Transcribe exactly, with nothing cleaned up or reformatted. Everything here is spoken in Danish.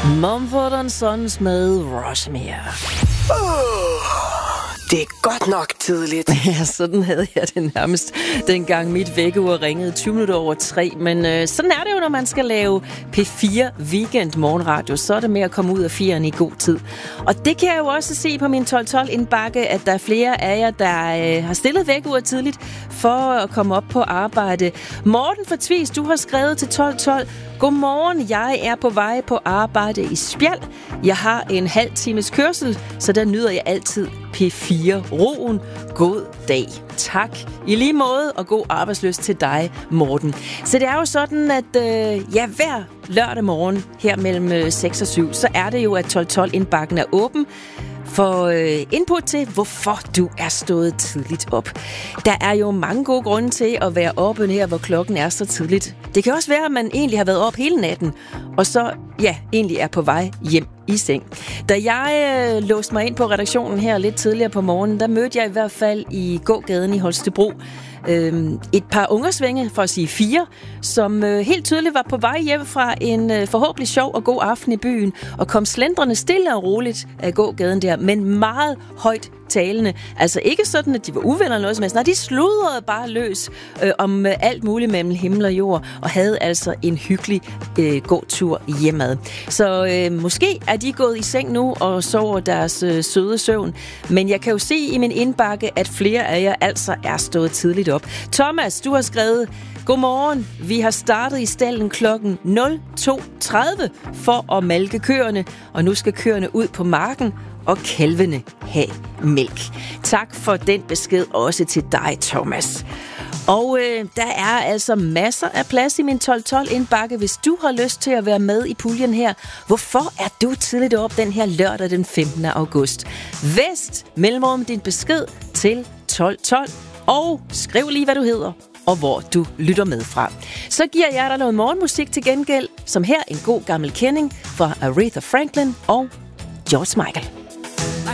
Mumford and Sons med Rosemere. Oh, det er godt nok tidligt. Ja, sådan havde jeg det nærmest, dengang mit vækkeur ringede tyve minutter over tre. Men øh, sådan er det jo, når man skal lave P fire Weekend Morgenradio. Så er det med at komme ud af firen i god tid. Og det kan jeg jo også se på min tolv tolv indbakke, at der er flere af jer, der øh, har stillet vækkeur tidligt for at komme op på arbejde. Morten fra Tvis, du har skrevet til tolv tolv. Godmorgen, jeg er på vej på arbejde i Spjald. Jeg har en halv times kørsel, så der nyder jeg altid P fire-roen. God dag. Tak. I lige måde, og god arbejdsløst til dig, Morten. Så det er jo sådan, at øh, ja, hver lørdag morgen her mellem øh, seks og syv, så er det jo, at tolv tolv indbakken er åben for øh, input til, hvorfor du er stået tidligt op. Der er jo mange gode grunde til at være oppe her, hvor klokken er så tidligt. Det kan også være, at man egentlig har været op hele natten, og så ja, egentlig er på vej hjem i seng. Da jeg øh, låste mig ind på redaktionen her lidt tidligere på morgenen, der mødte jeg i hvert fald i gågaden i Holstebro øh, et par ungersvænge, for at sige fire, som øh, helt tydeligt var på vej hjem fra en øh, forhåbentlig sjov og god aften i byen, og kom slendrende stille og roligt af gågaden der, men meget højt talende. Altså ikke sådan, at de var uvenner eller noget som helst. Nej, de sludrede bare løs øh, om øh, alt muligt mellem himmel og jord, og havde altså en hyggelig øh, gåtur hjemad. Så øh, måske er de gået i seng nu og sover deres øh, søde søvn. Men jeg kan jo se i min indbakke, at flere af jer altså er stået tidligt op. Thomas, du har skrevet: Godmorgen, vi har startet i stallen klokken nul to tredive for at malke køerne, og nu skal køerne ud på marken, og kalvene have mælk. Tak for den besked også til dig, Thomas. Og øh, der er altså masser af plads i min tolv tolv indbakke, hvis du har lyst til at være med i puljen her. Hvorfor er du tidligt op den her lørdag den femtende august? Vest mellemrum din besked til tolv tolv, og skriv lige, hvad du hedder og hvor du lytter med fra. Så giver jeg dig noget morgenmusik til gengæld, som her en god gammel kending fra Aretha Franklin og George Michael. I